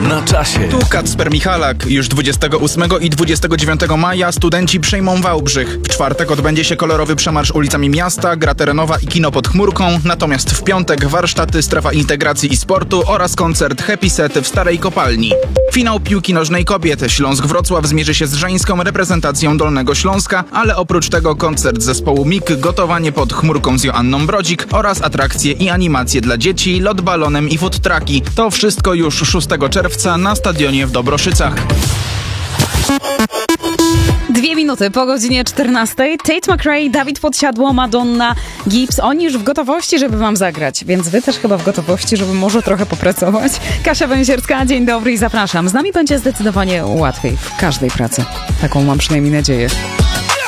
Na czasie. Tu Kacper Michalak. Już 28 i 29 maja studenci przejmą Wałbrzych. W czwartek odbędzie się kolorowy przemarsz ulicami miasta, gra terenowa i kino pod chmurką. Natomiast w piątek warsztaty, strefa integracji i sportu oraz koncert Happy Set w Starej Kopalni. Finał piłki nożnej kobiet. Śląsk-Wrocław zmierzy się z żeńską reprezentacją Dolnego Śląska, ale oprócz tego koncert zespołu MIG, gotowanie pod chmurką z Joanną Brodzik oraz atrakcje i animacje dla dzieci, lot balonem i food trucki. To wszystko już 6 czerwca na stadionie w Dobroszycach. 2 minuty po godzinie 14. Tate McRae, Dawid Podsiadło, Madonna, Gibbs. Oni już w gotowości, żeby wam zagrać, więc wy też chyba w gotowości, żeby może trochę popracować. Kasia Węsierska, dzień dobry i zapraszam. Z nami będzie zdecydowanie łatwiej w każdej pracy. Taką mam przynajmniej nadzieję.